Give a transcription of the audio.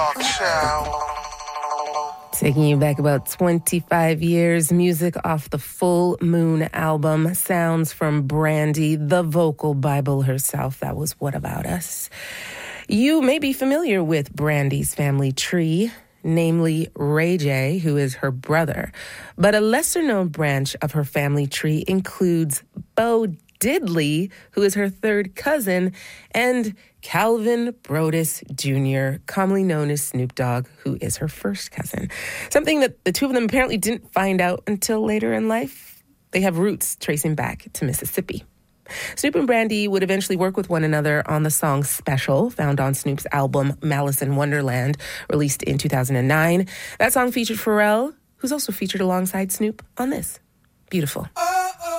Taking you back about 25 years, music off the Full Moon album, sounds from Brandy, the vocal Bible herself. That was What About Us? You may be familiar with Brandy's family tree, namely Ray J, who is her brother. But a lesser-known branch of her family tree includes Bo Diddley, who is her third cousin, and Calvin Broadus Jr., commonly known as Snoop Dogg, who is her first cousin. Something that the two of them apparently didn't find out until later in life. They have roots tracing back to Mississippi. Snoop and Brandy would eventually work with one another on the song Special, found on Snoop's album Malice in Wonderland, released in 2009. That song featured Pharrell, who's also featured alongside Snoop on this. Beautiful.